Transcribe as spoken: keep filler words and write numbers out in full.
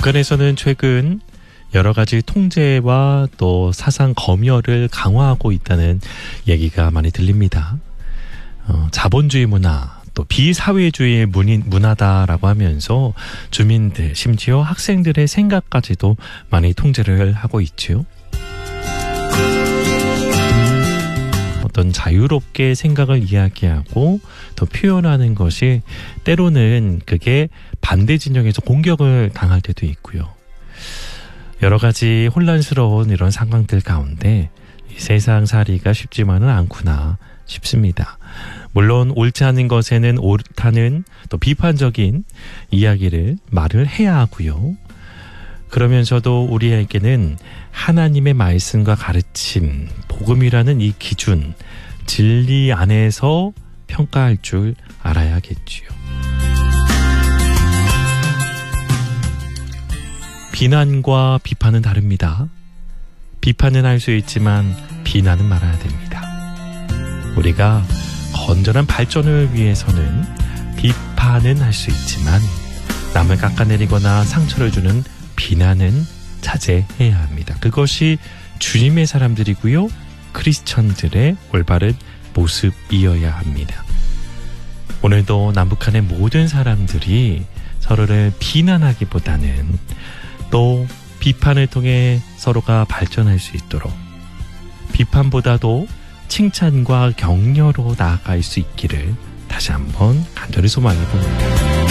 북한에서는 최근 여러 가지 통제와 또 사상 검열을 강화하고 있다는 얘기가 많이 들립니다. 어, 자본주의 문화, 또 비사회주의 문인, 문화다라고 하면서 주민들, 심지어 학생들의 생각까지도 많이 통제를 하고 있죠. 어떤 자유롭게 생각을 이야기하고 또 표현하는 것이 때로는 그게 반대 진영에서 공격을 당할 때도 있고요. 여러 가지 혼란스러운 이런 상황들 가운데 이 세상살이가 쉽지만은 않구나 싶습니다. 물론 옳지 않은 것에는 옳다는 또 비판적인 이야기를 말을 해야 하고요. 그러면서도 우리에게는 하나님의 말씀과 가르침, 복음이라는 이 기준, 진리 안에서 평가할 줄 알아야겠지요. 비난과 비판은 다릅니다. 비판은 할 수 있지만 비난은 말아야 됩니다. 우리가 건전한 발전을 위해서는 비판은 할 수 있지만 남을 깎아내리거나 상처를 주는 비난은 자제해야 합니다. 그것이 주님의 사람들이고요. 크리스천들의 올바른 모습이어야 합니다. 오늘도 남북한의 모든 사람들이 서로를 비난하기보다는 또 비판을 통해 서로가 발전할 수 있도록 비판보다도 칭찬과 격려로 나아갈 수 있기를 다시 한번 간절히 소망해 봅니다.